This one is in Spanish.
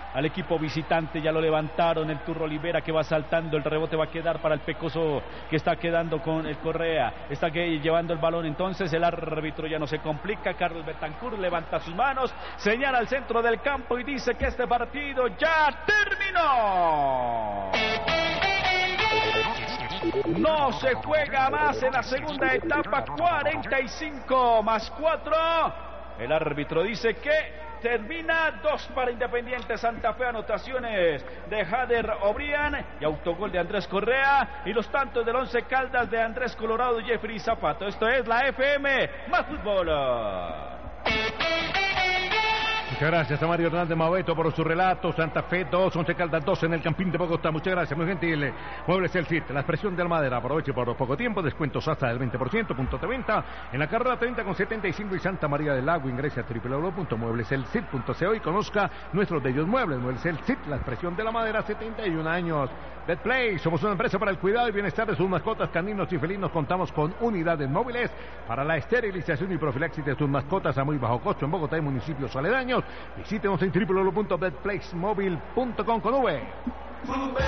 al equipo visitante. Ya lo levantaron, el Turro Olivera que va saltando, el rebote va a quedar para el Pecoso que está quedando con el Correa, está llevando el balón. Entonces el árbitro ya no se complica. Carlos Betancur levanta sus manos, señala al centro del campo y dice que este partido ya terminó. No se juega más en la segunda etapa. 45+4. El árbitro dice que termina. 2 para Independiente Santa Fe. Anotaciones de Jader O'Brien y autogol de Andrés Correa. Y los tantos del Once Caldas de Andrés Colorado y Jeffrey Zapato. Esto es la FM más fútbol. Muchas gracias a Mario Hernández Mabeto por su relato. Santa Fe 2, Once Caldas 2 en el Campín de Bogotá. Muchas gracias, muy gentil. Muebles El Cid, la expresión de Almadera. Aproveche por poco tiempo, descuentos hasta del 20%, puntos de venta en la carrera 30 con 75 y Santa María del Lago. Ingrese a www.muebleselcid.co y conozca nuestros bellos muebles. Muebles El Cid, la expresión de la madera, 71 años. Betplay, somos una empresa para el cuidado y bienestar de sus mascotas caninos y felinos. Contamos con unidades móviles para la esterilización y profilaxis de sus mascotas a muy bajo costo en Bogotá y municipios aledaños. Visítenos en www.betplaysmobile.com con V.